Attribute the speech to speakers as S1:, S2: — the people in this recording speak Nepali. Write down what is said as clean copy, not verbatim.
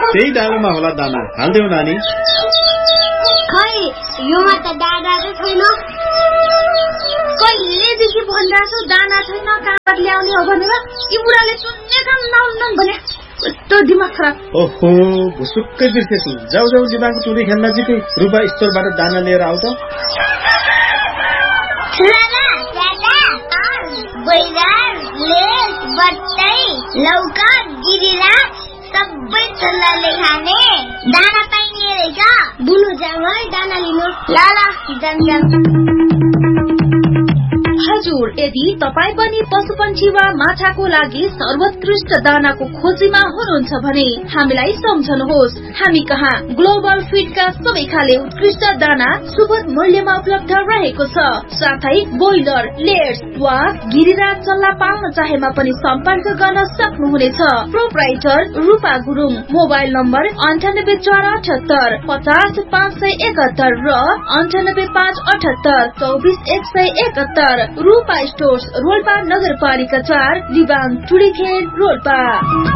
S1: त्यही डालोमा होला दाना, हाल्देऊ नानी।
S2: खै योमा त दाना छैन। कहिलेदेखि भनिरहेको दाना छैन, कागज ल्याउने हो भनेर। यी बुढाले सुन्ने काम नहुन्न भने कस्तो दिमाग खराब।
S1: ओहो, भुसुक्कै बिर्सेछु। जाऊ जाऊ दिमागको चुरी खेल्न जिते। रुपा स्टोरबाट दाना लिएर आऊ त।
S2: लौका गिरिरा सबै चल्लाले खाने दाना पाइने रहेछ। बुनु जाम है दाना लिनु। ल जाम।
S3: हजुर, यदि तपाईँ पनि पशुपन्छी वा माछाको लागि सर्वोत्कृष्ट दानाको खोजीमा हुनुहुन्छ भने हामीलाई सम्झनुहोस्। हामी कहाँ ग्लोबल फिडका सबै खाले उत्कृष्ट दाना सुपथ मूल्यमा उपलब्ध रहेको छ। साथै ब्रोइलर, लेयर्स वा गिरिरा चल्ला पाल्न चाहेमा पनि सम्पर्क गर्न सक्नुहुनेछ। प्रोप्राइटर रूपा गुरुङ। मोबाइल नम्बर 9848 50 571 र 9858 24 171। रूपा स्टोर्स, रोल्पा नगरपालिका 4, दिवान टुडीखेल, रोल्पा।